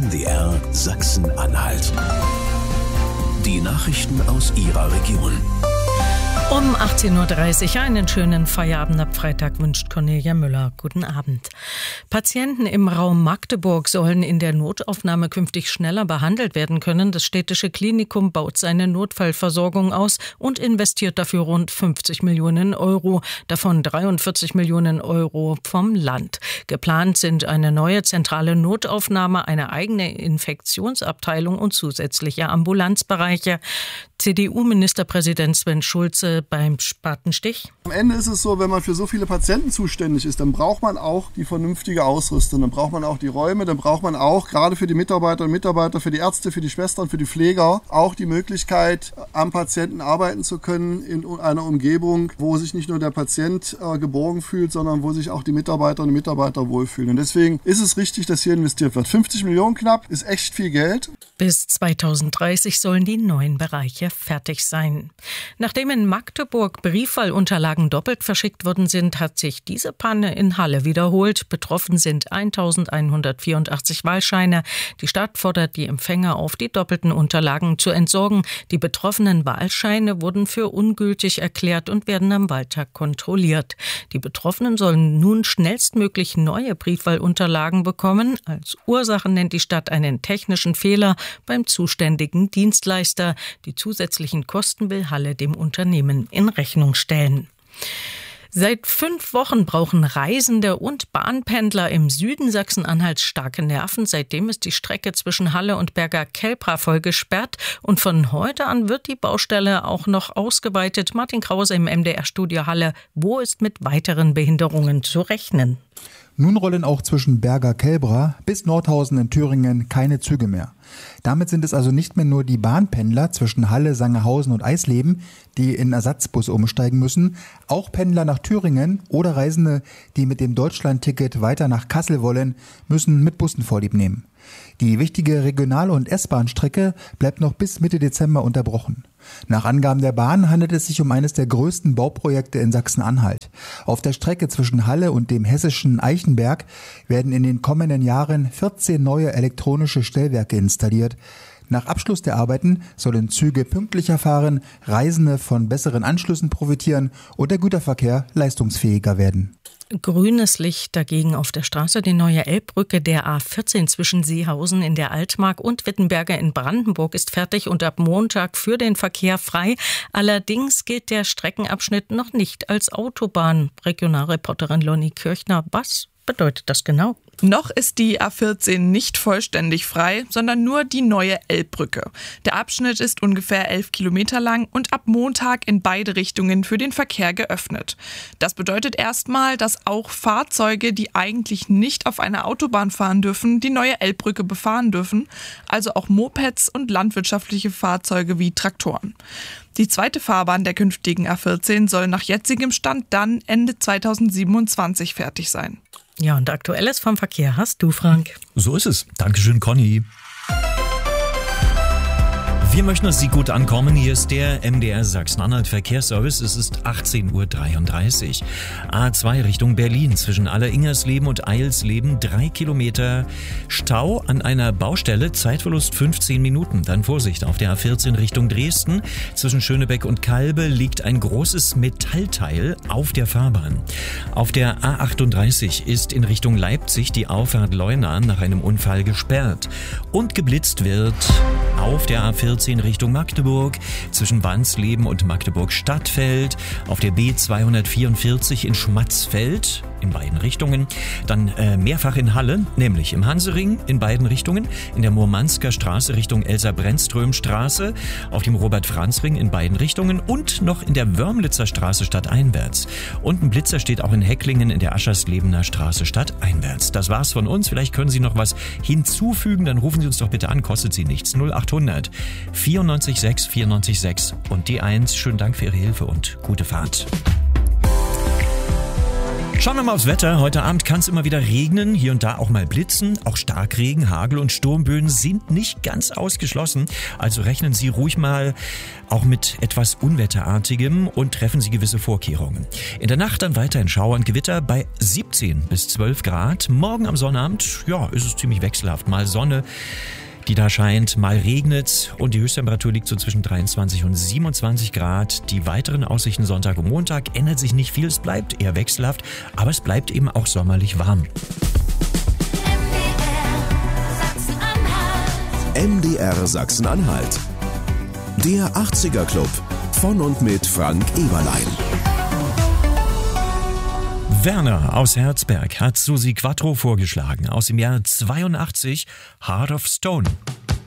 MDR Sachsen-Anhalt. Die Nachrichten aus Ihrer Region. Um 18.30 Uhr einen schönen Feierabend ab Freitag wünscht Cornelia Müller. Guten Abend. Patienten im Raum Magdeburg sollen in der Notaufnahme künftig schneller behandelt werden können. Das städtische Klinikum baut seine Notfallversorgung aus und investiert dafür rund 50 Millionen Euro, davon 43 Millionen Euro vom Land. Geplant sind eine neue zentrale Notaufnahme, eine eigene Infektionsabteilung und zusätzliche Ambulanzbereiche. CDU-Ministerpräsident Sven Schulze beim Spatenstich. Am Ende ist es so, wenn man für so viele Patienten zuständig ist, dann braucht man auch die vernünftige Ausrüstung, dann braucht man auch die Räume, dann braucht man auch gerade für die Mitarbeiterinnen und Mitarbeiter, für die Ärzte, für die Schwestern, für die Pfleger auch die Möglichkeit, am Patienten arbeiten zu können in einer Umgebung, wo sich nicht nur der Patient geborgen fühlt, sondern wo sich auch die Mitarbeiterinnen und Mitarbeiter wohlfühlen. Und deswegen ist es richtig, dass hier investiert wird. 50 Millionen knapp ist echt viel Geld. Bis 2030 sollen die neuen Bereiche fertig sein. Nachdem in Magdeburg Briefwahlunterlagen doppelt verschickt worden sind, hat sich diese Panne in Halle wiederholt. Betroffen sind 1184 Wahlscheine. Die Stadt fordert die Empfänger auf, die doppelten Unterlagen zu entsorgen. Die betroffenen Wahlscheine wurden für ungültig erklärt und werden am Wahltag kontrolliert. Die Betroffenen sollen nun schnellstmöglich neue Briefwahlunterlagen bekommen. Als Ursache nennt die Stadt einen technischen Fehler beim zuständigen Dienstleister. Die zusätzlichen Kosten will Halle dem Unternehmen in Rechnung stellen. Seit 5 Wochen brauchen Reisende und Bahnpendler im Süden Sachsen-Anhalts starke Nerven. Seitdem ist die Strecke zwischen Halle und Berger Kelbra voll gesperrt. Und von heute an wird die Baustelle auch noch ausgeweitet. Martin Krause im MDR-Studio Halle. Wo ist mit weiteren Behinderungen zu rechnen? Nun rollen auch zwischen Berger Kelbra bis Nordhausen in Thüringen keine Züge mehr. Damit sind es also nicht mehr nur die Bahnpendler zwischen Halle, Sangerhausen und Eisleben, die in Ersatzbus umsteigen müssen. Auch Pendler nach Thüringen oder Reisende, die mit dem Deutschlandticket weiter nach Kassel wollen, müssen mit Bussen Vorlieb nehmen. Die wichtige Regional- und S-Bahn-Strecke bleibt noch bis Mitte Dezember unterbrochen. Nach Angaben der Bahn handelt es sich um eines der größten Bauprojekte in Sachsen-Anhalt. Auf der Strecke zwischen Halle und dem hessischen Eichenberg werden in den kommenden Jahren 14 neue elektronische Stellwerke installiert. Nach Abschluss der Arbeiten sollen Züge pünktlicher fahren, Reisende von besseren Anschlüssen profitieren und der Güterverkehr leistungsfähiger werden. Grünes Licht dagegen auf der Straße. Die neue Elbbrücke der A14 zwischen Seehausen in der Altmark und Wittenberge in Brandenburg ist fertig und ab Montag für den Verkehr frei. Allerdings gilt der Streckenabschnitt noch nicht als Autobahn. Regionalreporterin Lonnie Kirchner, was bedeutet das genau? Noch ist die A14 nicht vollständig frei, sondern nur die neue Elbbrücke. Der Abschnitt ist ungefähr 11 Kilometer lang und ab Montag in beide Richtungen für den Verkehr geöffnet. Das bedeutet erstmal, dass auch Fahrzeuge, die eigentlich nicht auf einer Autobahn fahren dürfen, die neue Elbbrücke befahren dürfen, also auch Mopeds und landwirtschaftliche Fahrzeuge wie Traktoren. Die zweite Fahrbahn der künftigen A14 soll nach jetzigem Stand dann Ende 2027 fertig sein. Ja, und Aktuelles vom Verkehr hast du, Frank. So ist es. Dankeschön, Conny. Wir möchten, dass Sie gut ankommen. Hier ist der MDR Sachsen-Anhalt Verkehrsservice. Es ist 18.33 Uhr. A2 Richtung Berlin zwischen Alleringersleben und Eilsleben 3 Kilometer Stau an einer Baustelle. Zeitverlust 15 Minuten. Dann Vorsicht auf der A14 Richtung Dresden. Zwischen Schönebeck und Kalbe liegt ein großes Metallteil auf der Fahrbahn. Auf der A38 ist in Richtung Leipzig die Auffahrt Leuna nach einem Unfall gesperrt. Und geblitzt wird auf der A14 Richtung Magdeburg, zwischen Wansleben und Magdeburg-Stadtfeld, auf der B244 in Schmatzfeld in beiden Richtungen, dann mehrfach in Halle, nämlich im Hansering in beiden Richtungen, in der Murmansker Straße Richtung Elsa-Brennström-Straße, auf dem Robert-Franz-Ring in beiden Richtungen und noch in der Wörmlitzer Straße stadteinwärts. Und ein Blitzer steht auch in Hecklingen in der Ascherslebener Straße stadteinwärts. Das war's von uns. Vielleicht können Sie noch was hinzufügen, dann rufen Sie uns doch bitte an, kostet Sie nichts. 0800 94 6 94 6 und die 1. Schönen Dank für Ihre Hilfe und gute Fahrt. Schauen wir mal aufs Wetter. Heute Abend kann es immer wieder regnen, hier und da auch mal blitzen. Auch Starkregen, Hagel und Sturmböen sind nicht ganz ausgeschlossen. Also rechnen Sie ruhig mal auch mit etwas Unwetterartigem und treffen Sie gewisse Vorkehrungen. In der Nacht dann weiterhin Schauer und Gewitter bei 17 bis 12 Grad. Morgen am Sonnabend, ja, ist es ziemlich wechselhaft. Mal Sonne, die da scheint, mal regnet und die Höchsttemperatur liegt so zwischen 23 und 27 Grad. Die weiteren Aussichten Sonntag und Montag ändert sich nicht viel, es bleibt eher wechselhaft, aber es bleibt eben auch sommerlich warm. MDR Sachsen-Anhalt. Der 80er Club von und mit Frank Eberlein. Werner aus Herzberg hat Susi Quattro vorgeschlagen aus dem Jahr 82, Heart of Stone.